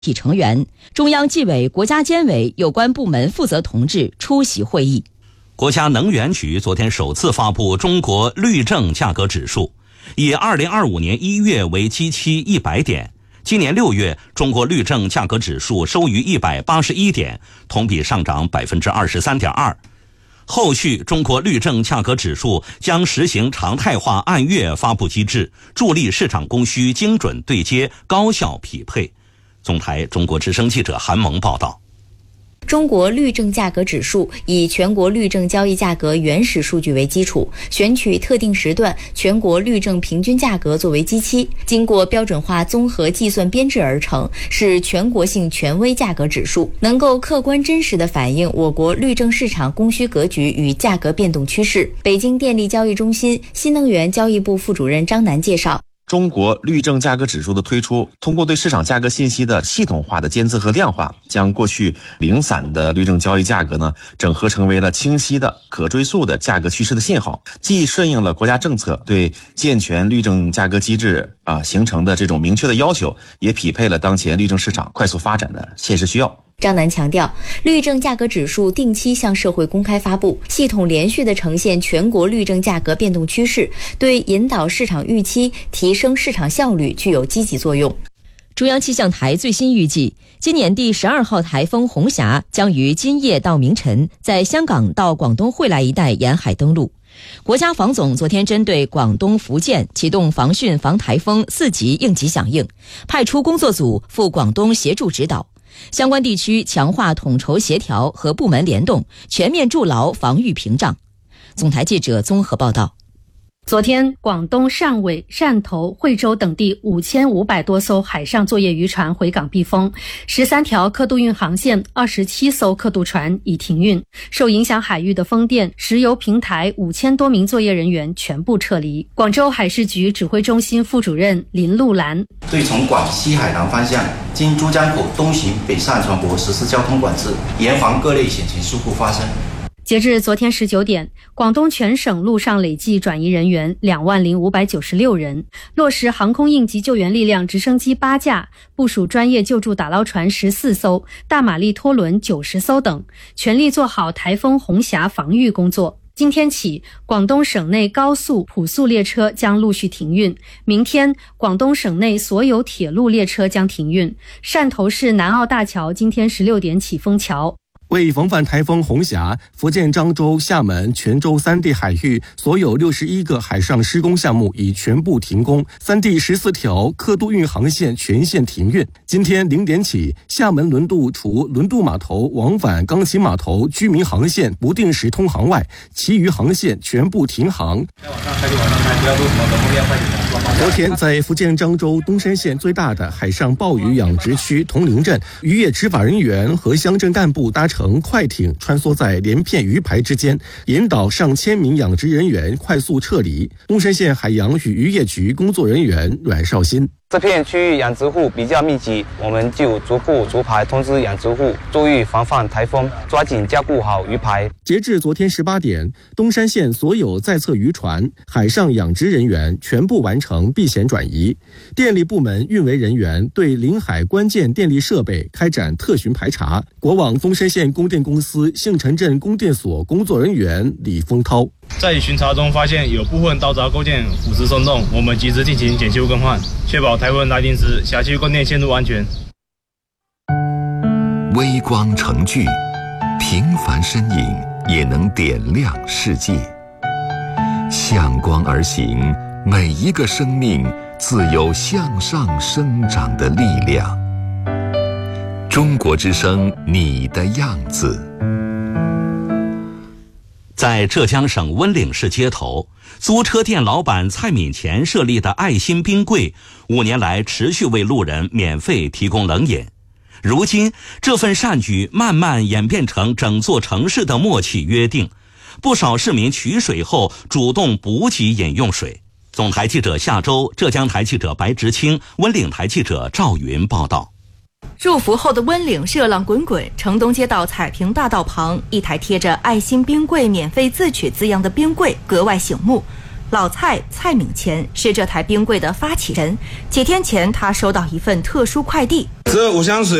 体成员、中央纪委国家监委有关部门负责同志出席会议。 国家能源局昨天首次发布中国绿证价格指数，以2025年1月为基期100点。今年6月，中国绿证价格指数收于181点，同比上涨23.2%。后续中国绿证价格指数将实行常态化按月发布机制，助力市场供需精准对接、高效匹配。总台中国之声记者韩萌报道。 中国绿证价格指数以全国绿证交易价格原始数据为基础，选取特定时段全国绿证平均价格作为基期，经过标准化综合计算编制而成，是全国性权威价格指数，能够客观真实地反映我国绿证市场供需格局与价格变动趋势。北京电力交易中心新能源交易部副主任张楠介绍， 中国绿证价格指数的推出，通过对市场价格信息的系统化的监测和量化，将过去零散的绿证交易价格整合成为了清晰的可追溯的价格趋势的信号，既顺应了国家政策对健全绿证价格机制形成的这种明确的要求，也匹配了当前绿证市场快速发展的现实需要。 张楠强调，绿证价格指数定期向社会公开发布，系统连续地呈现全国绿证价格变动趋势，对引导市场预期、提升市场效率具有积极作用。 中央气象台最新预计，今年第12号台风红霞将于今夜到明晨在香港到广东惠来一带沿海登陆。国家防总昨天针对广东、福建启动防汛防台风4级应急响应，派出工作组赴广东协助指导，相关地区强化统筹协调和部门联动，全面筑牢防御屏障。总台记者综合报道。 昨天，广东汕尾、汕头、惠州等地5500多艘海上作业渔船回港避风，13条客渡运航线、27艘客渡船已停运。受影响海域的风电、石油平台5000多名作业人员全部撤离。广州海事局指挥中心副主任林路兰对从广西海南方向经珠江口东行北上船舶实施交通管制，严防各类险情事故发生。 截至昨天19点，广东全省陆上累计转移人员20596人，落实航空应急救援力量直升机8架，部署专业救助打捞船14艘、大马力拖轮90艘等，全力做好台风红霞防御工作。今天起，广东省内高速、普速列车将陆续停运。明天，广东省内所有铁路列车将停运。汕头市南澳大桥今天16点起封桥。 为防范台风红霞，福建漳州、厦门、泉州3地海域所有61个海上施工项目已全部停工，3地14条客渡运航线全线停运。今天0点起，厦门轮渡除轮渡码头往返钢琴码头居民航线不定时通航外，其余航线全部停航。昨天，在福建漳州东山县最大的海上鲍鱼养殖区铜陵镇，渔业执法人员和乡镇干部搭乘快艇穿梭在连片鱼排之间，引导上千名养殖人员快速撤离。东山县海洋与渔业局工作人员阮绍新， 这片区域养殖户比较密集，我们就逐步逐排通知养殖户注意防范台风，抓紧加固好鱼排。 截至昨天18点，东山县所有在册渔船、海上养殖人员全部完成避险转移。电力部门运维人员对临海关键电力设备开展特巡排查。国网东山县供电公司杏城镇供电所工作人员李丰涛， 在巡查中发现有部分刀闸构件腐蚀松动，我们及时进行检修更换，确保台风来临时辖区供电线路安全。 微光成炬，平凡身影也能点亮世界。向光而行，每一个生命自有向上生长的力量。中国之声，你的样子。 在浙江省温岭市街头，租车店老板蔡敏前设立的爱心冰柜，5年来持续为路人免费提供冷饮。如今，这份善举慢慢演变成整座城市的默契约定，不少市民取水后主动补给饮用水。总台记者夏周，浙江台记者白直清，温岭台记者赵云报道。 入伏后的温岭热浪滚滚，城东街道彩屏大道旁，一台贴着爱心冰柜免费自取字样的冰柜格外醒目。 老蔡敏乾是这台冰柜的发起人。几天前，他收到一份特殊快递， 这5箱水